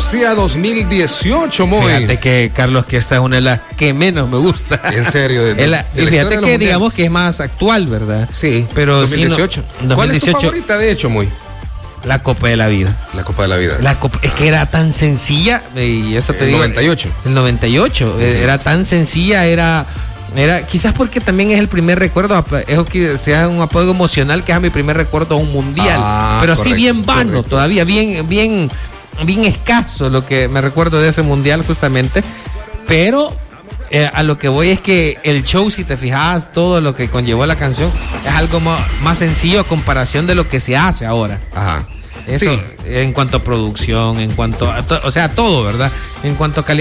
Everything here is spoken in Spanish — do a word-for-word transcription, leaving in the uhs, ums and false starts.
Rusia dos mil dieciocho, Moy. Fíjate que, Carlos, que esta es una de las que menos me gusta. En serio. De, de, la, de y fíjate que mundial. digamos que es más actual, ¿verdad? Sí, pero dos mil dieciocho. Sí, no, ¿Cuál dos mil dieciocho, es tu favorita, de hecho, Moy? La Copa de la Vida. La Copa de la Vida. La Copa, es que era tan sencilla, y eso te el digo. noventa y ocho. El noventa y ocho. Uh-huh. Era tan sencilla, era... Era, quizás porque también es el primer recuerdo, es que sea un apego emocional, que es mi primer recuerdo a un mundial, ah, pero correcto, sí bien vano, correcto. Todavía bien, bien, bien escaso lo que me recuerdo de ese mundial justamente, pero eh, a lo que voy es que el show, si te fijas, todo lo que conllevó la canción es algo más, más sencillo a comparación de lo que se hace ahora. Ajá. Eso, sí. En cuanto a producción, en cuanto a to- o sea, todo, ¿verdad? En cuanto a calidad.